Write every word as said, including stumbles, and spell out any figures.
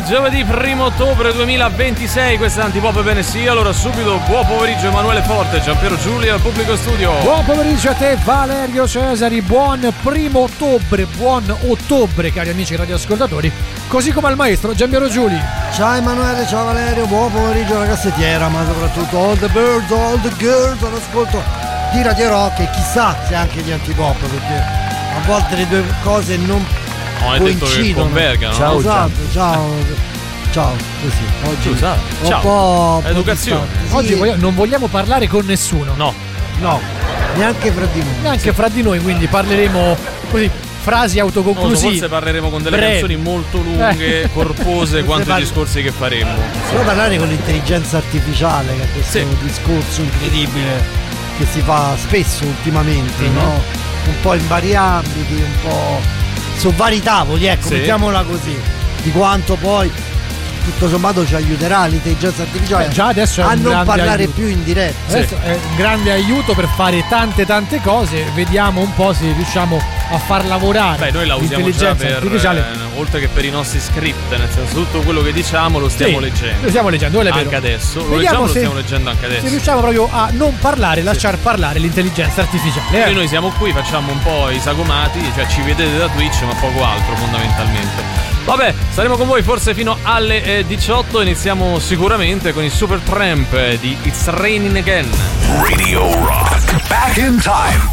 giovedì primo ottobre duemilaventisei, questa è Antipop Bene Sì. Allora subito buon pomeriggio Emanuele Forte, Giampiero Giulia al pubblico studio. Buon pomeriggio a te Valerio Cesari, buon primo ottobre, buon ottobre cari amici radioascoltatori, così come al maestro Giampiero Giuli. Ciao Emanuele, ciao Valerio, buon pomeriggio ragazzettiera, ma soprattutto all the birds, all the girls all'ascolto di Radio Rock e chissà se anche di Antipop, perché a volte le due cose non Oh, hai detto che convergano. Ciao, esatto, ciao. Ciao, così. Oggi tu sai. un Ciao. po' Educazione. Sì. Oggi vogliamo, non vogliamo parlare con nessuno. No. No, neanche fra di noi. Neanche fra di noi, quindi parleremo così, frasi autoconclusive. So, forse parleremo con delle brevi. canzoni molto lunghe, Eh. corpose quanto parli- i discorsi che faremo. Si può parlare con l'intelligenza artificiale, che è questo Sì. discorso incredibile che si fa spesso ultimamente, Mm-hmm. no? Un po' in vari ambiti, un po' su vari tavoli, ecco, Sì. mettiamola così, di quanto poi tutto sommato ci aiuterà l'intelligenza artificiale Eh, già adesso è a un non grande parlare aiuto. più in diretta. Adesso è un grande aiuto per fare tante tante cose, vediamo un po' se riusciamo a far lavorare. Beh, noi la usiamo già l'intelligenza per artificiale. eh, oltre che per i nostri script, nel senso tutto quello che diciamo lo stiamo Sì, leggendo. Lo stiamo leggendo, quello è vero. Anche adesso, lo Vediamo leggiamo, lo se- stiamo leggendo anche Se adesso. riusciamo proprio a non parlare, lasciar parlare l'intelligenza artificiale. Quindi eh. noi siamo qui, facciamo un po' i sagomati, cioè ci vedete da Twitch, ma poco altro fondamentalmente. Vabbè, saremo con voi forse fino alle eh, diciotto. Iniziamo sicuramente con il Super Tramp eh, di It's Raining Again. Radio Rock. Back in time.